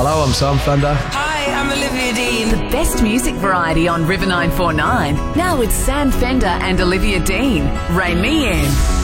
Hello, I'm Sam Fender. Hi, I'm Olivia Dean. The best music variety on River 949. Now with Sam Fender and Olivia Dean. Ray me in.